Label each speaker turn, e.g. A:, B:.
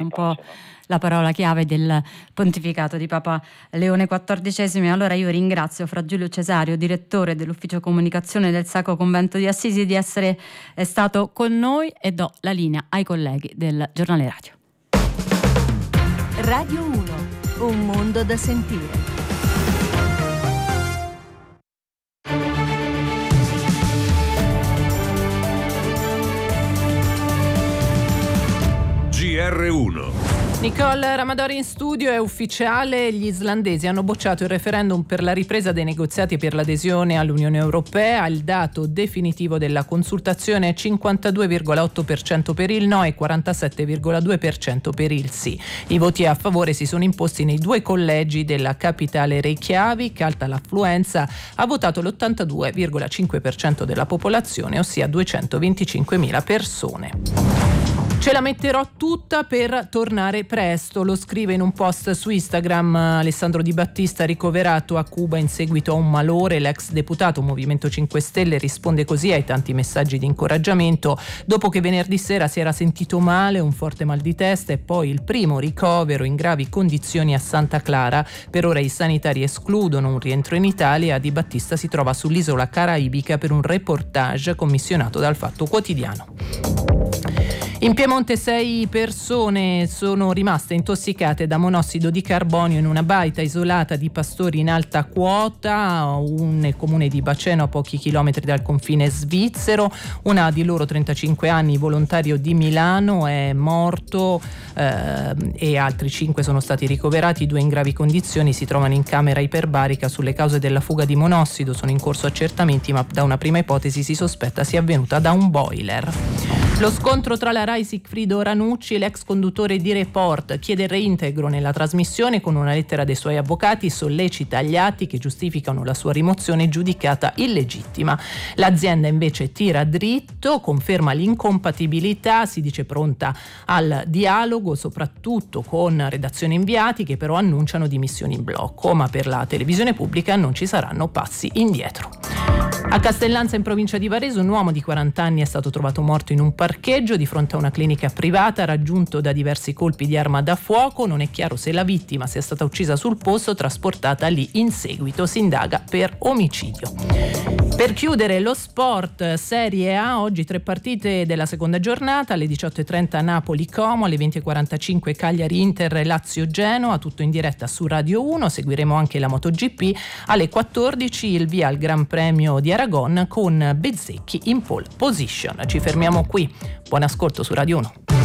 A: un po' la parola chiave del pontificato di Papa Leone XIV. Allora io ringrazio Fra Giulio Cesario, direttore dell'ufficio comunicazione del Sacro Convento di Assisi, di essere stato con noi, e do la linea ai colleghi del Giornale Radio.
B: Radio 1, un mondo da sentire.
C: GR1.
D: Nicole Ramadori in studio. È ufficiale, gli islandesi hanno bocciato il referendum per la ripresa dei negoziati per l'adesione all'Unione Europea. Il dato definitivo della consultazione è 52,8% per il no e 47,2% per il sì. I voti a favore si sono imposti nei due collegi della capitale Reykjavik. Alta l'affluenza, ha votato l'82,5% della popolazione, ossia 225.000 persone. Ce la metterò tutta per tornare presto, lo scrive in un post su Instagram Alessandro Di Battista, ricoverato a Cuba in seguito a un malore. L'ex deputato Movimento 5 Stelle risponde così ai tanti messaggi di incoraggiamento dopo che venerdì sera si era sentito male, un forte mal di testa e poi il primo ricovero in gravi condizioni a Santa Clara. Per ora i sanitari escludono un rientro in Italia. Di Battista si trova sull'isola caraibica per un reportage commissionato dal Fatto Quotidiano. In Piemonte 6 persone sono rimaste intossicate da monossido di carbonio in una baita isolata di pastori in alta quota, un comune di Baceno a pochi chilometri dal confine svizzero. Una di loro, 35 anni, volontario di Milano, è morto e altri 5 sono stati ricoverati. 2 in gravi condizioni si trovano in camera iperbarica. Sulle cause della fuga di monossido sono in corso accertamenti, ma da una prima ipotesi si sospetta sia avvenuta da un boiler. Lo scontro tra la Rai Sigfrido Ranucci e l'ex conduttore di Report chiede il reintegro nella trasmissione. Con una lettera dei suoi avvocati sollecita gli atti che giustificano la sua rimozione giudicata illegittima. L'azienda invece tira dritto, conferma l'incompatibilità, si dice pronta al dialogo soprattutto con redazioni inviati che però annunciano dimissioni in blocco, ma per la televisione pubblica non ci saranno passi indietro. A Castellanza, in provincia di Varese, un uomo di 40 anni è stato trovato morto in un parcheggio di fronte a una clinica privata, raggiunto da diversi colpi di arma da fuoco. Non è chiaro se la vittima sia stata uccisa sul posto o trasportata lì in seguito. Si indaga per omicidio. Per chiudere lo sport, Serie A, oggi 3 partite della seconda giornata. Alle 18.30 Napoli-Como, alle 20.45 Cagliari-Inter e Lazio-Genoa, tutto in diretta su Radio 1. Seguiremo anche la MotoGP. Alle 14 il via al Gran Premio di Aragon con Bezzecchi in pole position. Ci fermiamo qui. Buon ascolto su Radio 1.